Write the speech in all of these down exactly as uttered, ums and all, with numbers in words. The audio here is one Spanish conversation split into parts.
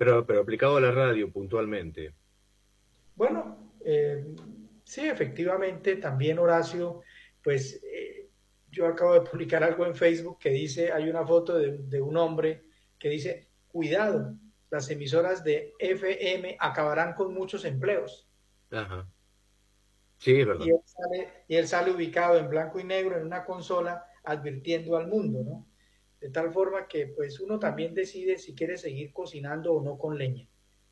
Pero, pero aplicado a la radio puntualmente. Bueno, eh, sí, efectivamente, también Horacio, pues eh, yo acabo de publicar algo en Facebook que dice, hay una foto de, de un hombre que dice, cuidado, las emisoras de F M acabarán con muchos empleos. Ajá. Sí, es Y verdad. él sale, y él sale ubicado en blanco y negro en una consola advirtiendo al mundo, ¿no? De tal forma que pues uno también decide si quiere seguir cocinando o no con leña.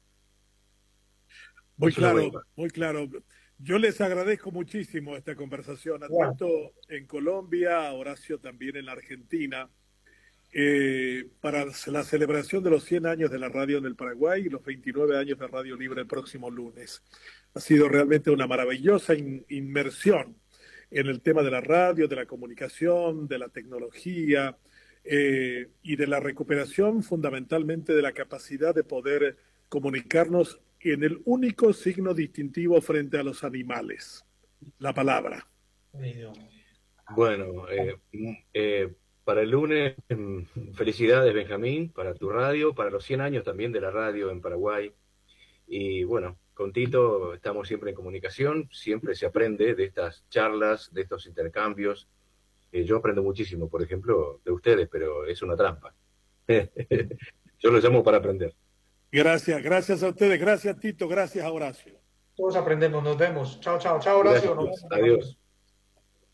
Muy Es una buena claro, imagen. muy claro. Yo les agradezco muchísimo esta conversación, a Bueno, Tito en Colombia, a Horacio también en Argentina, eh, para la celebración de los cien años de la radio en el Paraguay y los veintinueve años de Radio Libre el próximo lunes. Ha sido realmente una maravillosa in inmersión en el tema de la radio, de la comunicación, de la tecnología eh, y de la recuperación fundamentalmente de la capacidad de poder comunicarnos en el único signo distintivo frente a los animales, la palabra. Bueno, eh, mm, eh, para el lunes, mm, felicidades Benjamín, para tu radio, para los cien años también de la radio en Paraguay. Y bueno, con Tito estamos siempre en comunicación, siempre se aprende de estas charlas, de estos intercambios. Eh, yo aprendo muchísimo, por ejemplo, de ustedes, pero es una trampa. Yo lo llamo para aprender. Gracias, gracias a ustedes, gracias Tito, gracias a Horacio. todos aprendemos, nos vemos. Chao, chao, chao, Horacio, nos Gracias, vemos, adiós. compañeros.